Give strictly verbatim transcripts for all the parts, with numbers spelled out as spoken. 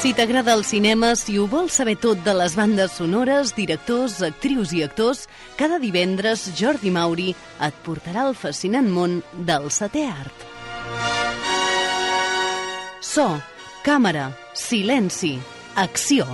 Si t'agrada el cinema, si ho vols saber tot de les bandes sonores, directors, actrius i actors, cada divendres Jordi Mauri et portarà al fascinant món del setè art. So, càmera, silenci, acció.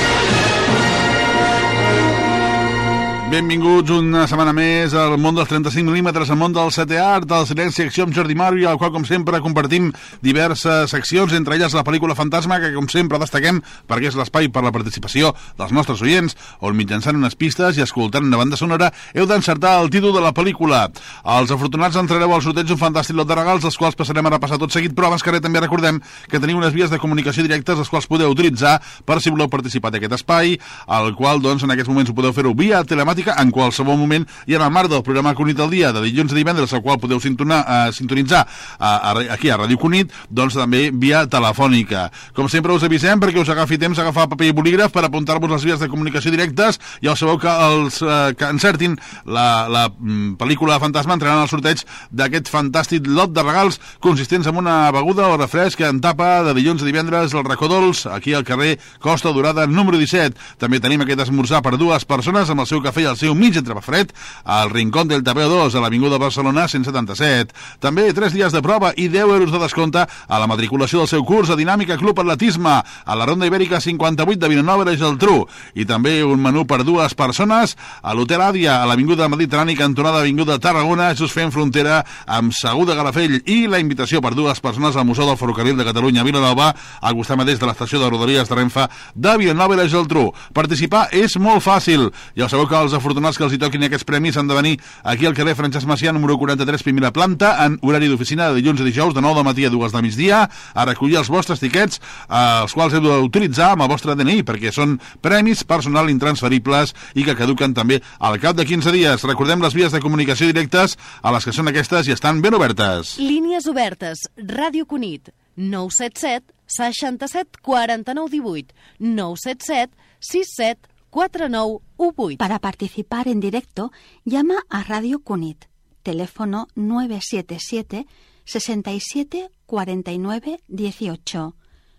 Benvinguts una setmana més al món dels trenta-cinc mil·límetres, al món del setè art, del silenci i acció amb Jordi Mauri, al qual, com sempre, compartim diverses seccions, entre elles la pel·lícula Fantasma, que, com sempre, destaquem perquè és l'espai per la participació dels nostres oients, on mitjançant unes pistes i escoltant una banda sonora heu d'encertar el títol de la pel·lícula. Els afortunats entrareu al sorteig un fantàstic lot de regals, els quals passarem a repassar tot seguit, però abans que res també recordem que teniu unes vies de comunicació directes, les quals podeu utilitzar per si voleu participar d'aquest espai, al qual, doncs, en aquests moments ho podeu fer-ho via telemàtica en qualsevol moment i en el marc del programa Cunit al dia de dilluns a divendres, el qual podeu sintonar, uh, sintonitzar uh, aquí a Ràdio Cunit, doncs també via telefònica. Com sempre us avisem perquè us agafi temps agafar paper i bolígraf per apuntar-vos les vies de comunicació directes. Ja ho sabeu que els uh, que encertin la, la mm, pel·lícula Fantasma entraran al sorteig d'aquest fantàstic lot de regals consistents en una beguda o refresc en tapa de dilluns a divendres al Racó Dolç, aquí al carrer Costa Dorada número disset. També tenim aquest esmorzar per dues persones amb el seu cafè i el seu mig entrepafred al Rincón del Tapeo dos, a l'Avinguda Barcelona cent setanta-set. També tres dies de prova i deu euros de descompte a la matriculació del seu curs a Dinàmica Club Atletisme a la Ronda Ibèrica cinquanta-vuit de Vilanova i Geltrú. I també un menú per dues persones a l'Hotel Àdia, a l'Avinguda Mediterrani, cantonada Avinguda Tarragona, just fent frontera amb Segur de Calafell. I la invitació per dues persones al Museu del Ferrocarril de Catalunya a Vilanova, al costat mateix de l'estació de Rodalies de Renfe de Vilanova i Geltrú. Participar és molt fàcil. Ja sabeu que els afortunats que els hi toquin aquests premis han de venir aquí al carrer Francesc Macià, número quaranta-tres, primera planta, en horari d'oficina de dilluns a dijous, de nou del matí a dues de migdia, a recollir els vostres tiquets, eh, els quals heu d'utilitzar amb el vostre D N I, perquè són premis personal intransferibles i que caduquen també al cap de quinze dies. Recordem les vies de comunicació directes, a les que són aquestes i estan ben obertes. Línies obertes, Ràdio Cunit, nou set set, seixanta-set, quaranta-nou, divuit, nou set set, sis set, cuatro nueve uno ocho. Para participar en directo, llama a Radio Cunit. Teléfono nueve siete siete, seis siete, cuatro nueve, uno ocho.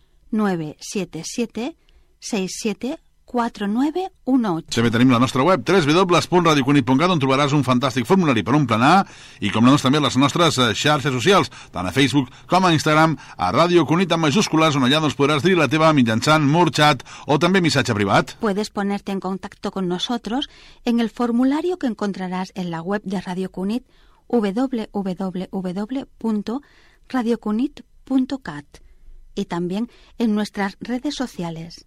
nueve siete siete, seis siete, cuatro nueve uno ocho. També tenim la nostra web, w w w punt radio cunit punt cat, on trobaràs un fantàstic formulari per emplenar i, com no, també les nostres xarxes socials, tant a Facebook com a Instagram, a Ràdio Cunit amb majúscules, on allà doncs, podràs dir la teva mitjançant mur, chat o també missatge privat. Puedes ponerte en contacto con nosotros en el formulario que encontrarás en la web de Radio Cunit, w w w punto radio cunit punto cat, y también en nuestras redes sociales.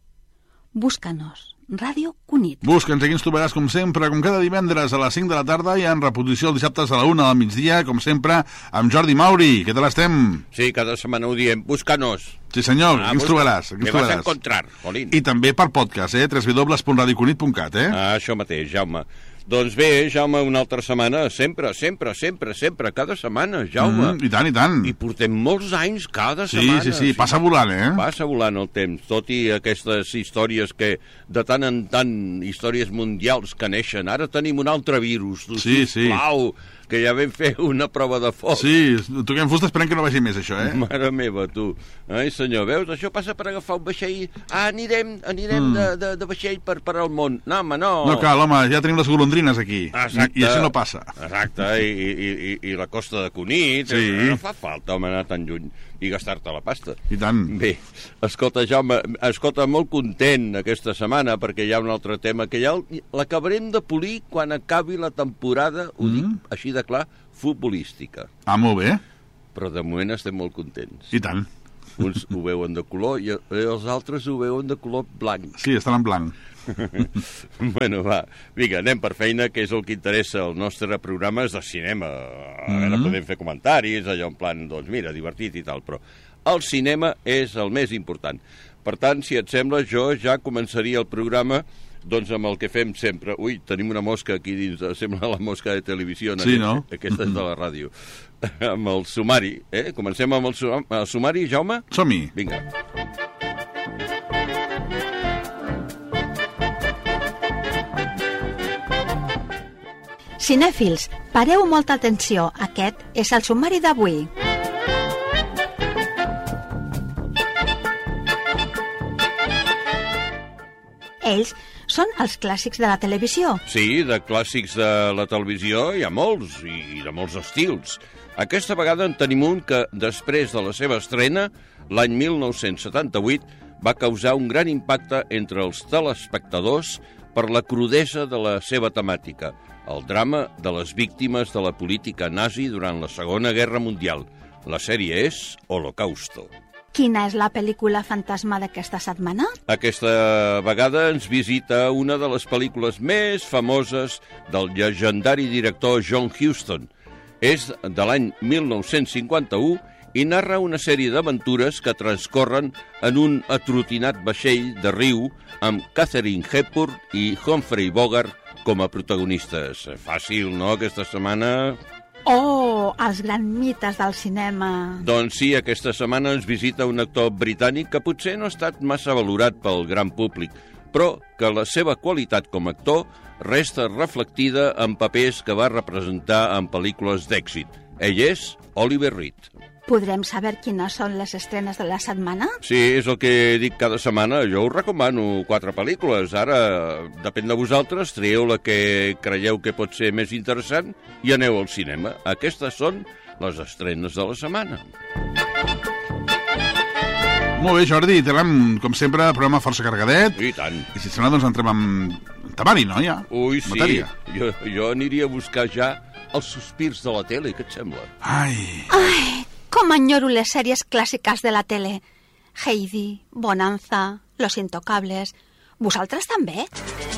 Búscanos, Ràdio Cunit. Busca'ns, aquí ens trobaràs, com sempre, com cada divendres a les cinc de la tarda i en reposició els dissabtes a la una del migdia, com sempre, amb Jordi Mauri. Què tal estem? Sí, cada setmana ho diem. Búscanos. Sí, senyor, ah, aquí ens trobaràs. Aquí me vas a encontrar, Jolín. I també per podcast, eh? w w w punt radio cunit punt cat, eh? Ah, això mateix, Jaume. Doncs bé, Jaume, una altra setmana, sempre, sempre, sempre, sempre, cada setmana, Jaume. Mm, I tant, i tant. I portem molts anys cada sí, setmana. Sí, sí, sí, passa volant, eh? Passa volant el temps, tot i aquestes històries que, de tant en tant, històries mundials que neixen. Ara tenim un altre virus, tu, sí, sí. Sisplau, que ja vam fer una prova de foc. Sí, toquem fusta, esperem que no vagi més, això, eh? Mare meva, tu. Ai, senyor, veus? Això passa per agafar un vaixell. Ah, anirem, anirem mm. de, de, de vaixell per, per al món. No, home, no. No cal, home, ja tenim les golondrines aquí. Exacte. I, i això no passa. Exacte, i, i, i, i la costa de Cunit. Sí. No fa falta, home, anar tan lluny i gastar-te la pasta. I tant. Bé, escolta, Jaume, escolta, molt content aquesta setmana perquè hi ha un altre tema que ja l'acabarem de polir quan acabi la temporada, ho mm. dic així de clar, futbolística. Ah, molt bé. Però de moment estem molt contents. I tant. Uns ho veuen de color i els altres ho veuen de color blanc. Sí, estan en blanc. Bueno, va, vinga, anem per feina, que és el que interessa. El nostre programa és de cinema. A veure, mm-hmm. podem fer comentaris, allò en plan, doncs mira, divertit i tal, però el cinema és el més important. Per tant, si et sembla, jo ja començaria el programa doncs amb el que fem sempre. Ui, tenim una mosca aquí dins, sembla la mosca de televisió. Sí, no? Aquesta és de la ràdio. Amb el sumari, eh? Comencem amb el, sum el sumari, Jaume? Som-hi. Vinga. Cinèfils, pareu molta atenció. Aquest és el sumari d'avui. Ells són els clàssics de la televisió. Sí, de clàssics de la televisió hi ha molts, i de molts estils. Aquesta vegada en tenim un que, després de la seva estrena, l'any mil nou-cents setanta-vuit, va causar un gran impacte entre els telespectadors per la crudesa de la seva temàtica, el drama de les víctimes de la política nazi durant la Segona Guerra Mundial. La sèrie és Holocausto. Quina és la pel·lícula fantasma d'aquesta setmana? Aquesta vegada ens visita una de les pel·lícules més famoses del llegendari director John Huston. És de l'any mil nou-cents cinquanta-u i narra una sèrie d'aventures que transcorren en un atrotinat vaixell de riu amb Katharine Hepburn i Humphrey Bogart com a protagonistes. Fàcil, no?, aquesta setmana... Oh, els grans mites del cinema. Doncs sí, aquesta setmana ens visita un actor britànic que potser no ha estat massa valorat pel gran públic, però que la seva qualitat com a actor resta reflectida en papers que va representar en pel·lícules d'èxit. Ell és Oliver Reed. Podrem saber quines són les estrenes de la setmana? Sí, és el que dic cada setmana. Jo us recomano quatre pel·lícules. Ara, depèn de vosaltres, trieu la que creieu que pot ser més interessant i aneu al cinema. Aquestes són les estrenes de la setmana. Molt bé, Jordi, tenim, com sempre, programa força cargadet. I tant. I si et sembla, doncs entrem amb temari, no, ja? Ui, sí. Matèria. Jo, jo aniria a buscar ja els sospirs de la tele, què et sembla? Ai... Ai, com enyoro les sèries clàssiques de la tele. Heidi, Bonanza, Los Intocables... Vosaltres també?